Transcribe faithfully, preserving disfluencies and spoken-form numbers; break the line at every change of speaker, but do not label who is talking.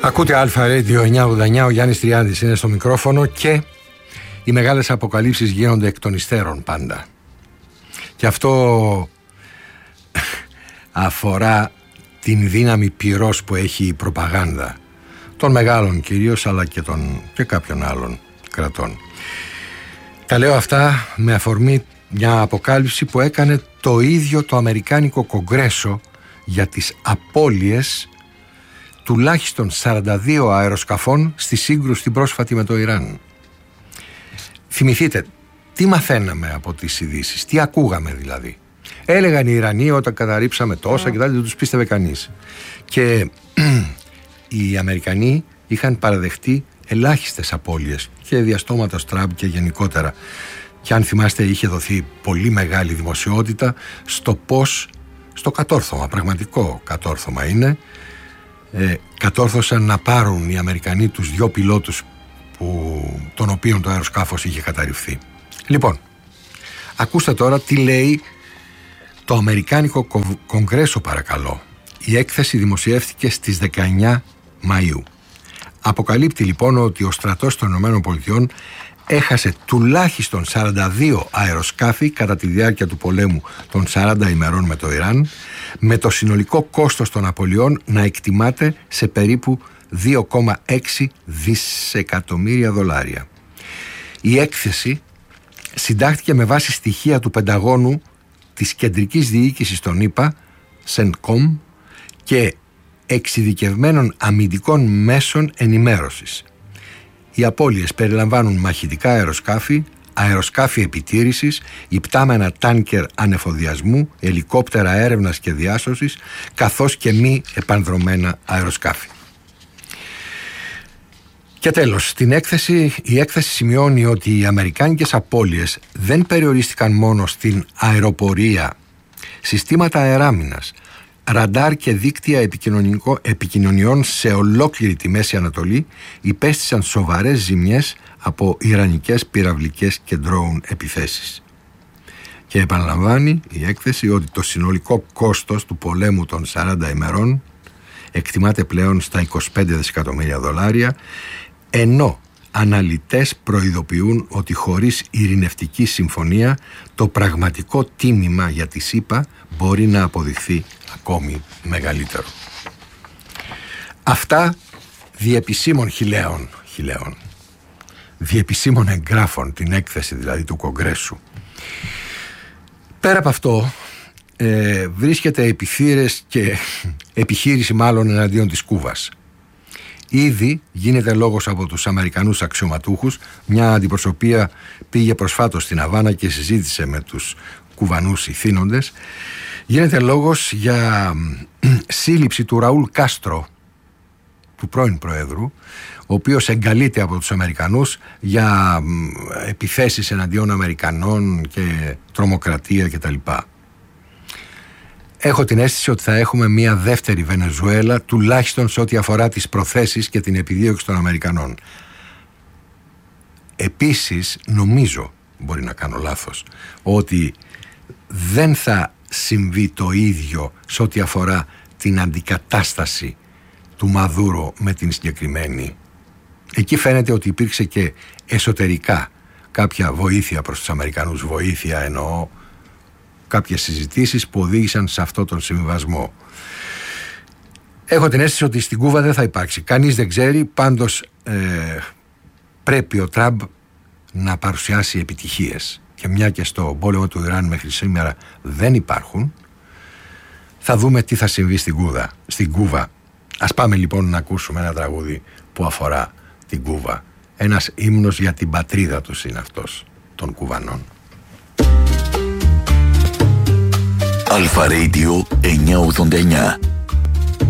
Ακούτε Αλφα Radio εννιακόσια ογδόντα εννιά, ο Γιάννης Τριάντης είναι στο μικρόφωνο και οι μεγάλες αποκαλύψεις γίνονται εκ των υστέρων πάντα. Και αυτό αφορά την δύναμη πυρός που έχει η προπαγάνδα των μεγάλων κυρίως, αλλά και, των, και κάποιων άλλων κρατών. Τα λέω αυτά με αφορμή μια αποκάλυψη που έκανε το ίδιο το Αμερικάνικο Κογκρέσο για τις απώλειες τουλάχιστον σαράντα δύο αεροσκαφών στη σύγκρουση την πρόσφατη με το Ιράν. Θυμηθείτε, τι μαθαίναμε από τις ειδήσεις, τι ακούγαμε δηλαδή. Έλεγαν οι Ιρανοί όταν καταρρίψαμε τόσα mm. και δεν τους πίστευε κανείς. Και οι Αμερικανοί είχαν παραδεχτεί ελάχιστες απώλειες και διαστόματος Τραμπ και γενικότερα. Και αν θυμάστε, είχε δοθεί πολύ μεγάλη δημοσιότητα στο πώς, στο κατόρθωμα, πραγματικό κατόρθωμα είναι, ε, κατόρθωσαν να πάρουν οι Αμερικανοί τους δυο πιλότους που, των οποίων το αεροσκάφος είχε καταρριφθεί. Λοιπόν, ακούστε τώρα τι λέει το Αμερικάνικο Κογκρέσο, παρακαλώ. Η έκθεση δημοσιεύτηκε στις δεκαεννιά Μαΐου. Αποκαλύπτει λοιπόν ότι ο στρατός των ΗΠΑ έχασε τουλάχιστον σαράντα δύο αεροσκάφη κατά τη διάρκεια του πολέμου των σαράντα ημερών με το Ιράν, με το συνολικό κόστος των απολειών να εκτιμάται σε περίπου δύο κόμμα έξι δισεκατομμύρια δολάρια. Η έκθεση συντάχθηκε με βάση στοιχεία του Πενταγώνου, της κεντρικής διοίκησης των ΗΠΑ, σεντκομ, και εξειδικευμένων αμυντικών μέσων ενημέρωσης. Οι απώλειες περιλαμβάνουν μαχητικά αεροσκάφη, αεροσκάφη επιτήρησης, υπτάμενα τάνκερ ανεφοδιασμού, ελικόπτερα έρευνας και διάσωσης, καθώς και μη επανδρωμένα αεροσκάφη. Και τέλος, στην έκθεση, η έκθεση σημειώνει ότι οι αμερικάνικες απώλειες δεν περιορίστηκαν μόνο στην αεροπορία. Συστήματα αεράμινας, ραντάρ και δίκτυα επικοινωνιών σε ολόκληρη τη Μέση Ανατολή υπέστησαν σοβαρές ζημιές από ιρανικές πυραυλικές και ντρόουν επιθέσεις. Και επαναλαμβάνει η έκθεση ότι το συνολικό κόστος του πολέμου των σαράντα ημερών εκτιμάται πλέον στα είκοσι πέντε δισεκατομμύρια δολάρια, ενώ αναλυτές προειδοποιούν ότι χωρίς ειρηνευτική συμφωνία το πραγματικό τίμημα για τη ΣΥΠΑ μπορεί να αποδειχθεί ακόμη μεγαλύτερο. Αυτά διεπισήμων χιλέων, χιλέων, διεπισήμων εγγράφων, την έκθεση δηλαδή του Κογκρέσου. Πέρα από αυτό, ε, βρίσκεται επιθύρες και επιχείρηση μάλλον εναντίον της Κούβας. Ήδη γίνεται λόγος από τους Αμερικανούς αξιωματούχους. Μια αντιπροσωπεία πήγε προσφάτως στην Αβάνα και συζήτησε με τους Κουβανούς ηθήνοντες. Γίνεται λόγος για σύλληψη του Ραούλ Κάστρο, του πρώην Προέδρου, ο οποίος εγκαλείται από τους Αμερικανούς για επιθέσεις εναντίον Αμερικανών και τρομοκρατία κτλ. Έχω την αίσθηση ότι θα έχουμε μια δεύτερη Βενεζουέλα, τουλάχιστον σε ό,τι αφορά τις προθέσεις και την επιδίωξη των Αμερικανών. Επίσης, νομίζω, μπορεί να κάνω λάθος, ότι δεν θα συμβεί το ίδιο σε ό,τι αφορά την αντικατάσταση του Μαδούρο με την συγκεκριμένη. Εκεί φαίνεται ότι υπήρξε και εσωτερικά κάποια βοήθεια προς τους Αμερικανούς, βοήθεια εννοώ, κάποιες συζητήσεις που οδήγησαν σε αυτό τον συμβιβασμό. Έχω την αίσθηση ότι στην Κούβα δεν θα υπάρξει. Κανείς δεν ξέρει, πάντως ε, πρέπει ο Τραμπ να παρουσιάσει επιτυχίες. Και μια και στο πόλεμο του Ιράν μέχρι σήμερα δεν υπάρχουν, θα δούμε τι θα συμβεί στην Κούβα. Στην Κούβα. Ας πάμε λοιπόν να ακούσουμε ένα τραγούδι που αφορά την Κούβα. Ένας ύμνος για την πατρίδα τους είναι αυτός, των Κουβανών.
Αλφα Radio εννιακόσια ογδόντα εννιά.